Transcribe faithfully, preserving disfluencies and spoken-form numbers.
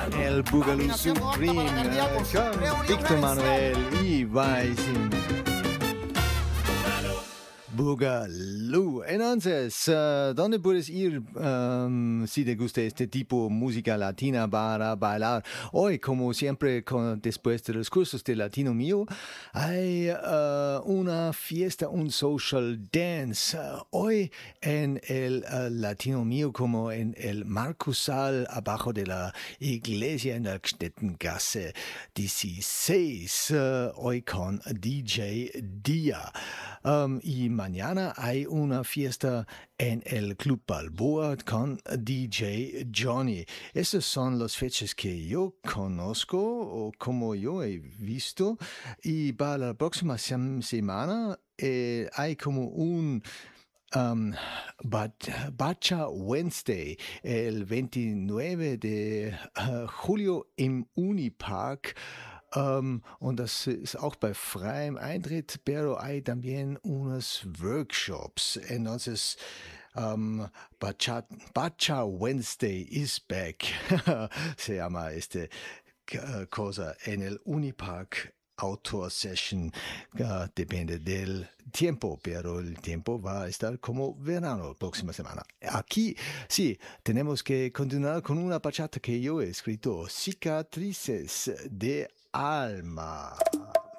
El Boogaloo Supreme con Víctor Manuel y Weisin. Boogaloo. Entonces, uh, ¿dónde puedes ir um, si te gusta este tipo de música latina para bailar? Hoy, como siempre, con, después de los cursos de Latino Mío, hay uh, una fiesta, un social dance. Uh, hoy en el uh, Latino Mío, como en el Markussaal, abajo de la iglesia en la Stettengasse dieciséis. Uh, hoy con D J Dia. Um, y mañana hay una fiesta en el Club Balboa con D J Johnny. Esas son las fechas que yo conozco o como yo he visto. Y para la próxima sem- semana eh, hay como un um, Bacha Wednesday, el veintinueve de uh, julio im Unipark. Um, und das ist auch bei freiem Eintritt, pero hay también unos workshops. Entonces, um, Bacha, Bacha Wednesday is back. Se llama este uh, cosa en el Unipark Outdoor Session. Uh, depende del tiempo, pero el tiempo va a estar como verano la próxima semana. Aquí, sí, tenemos que continuar con una bachata que yo he escrito, Cicatrices de Alma.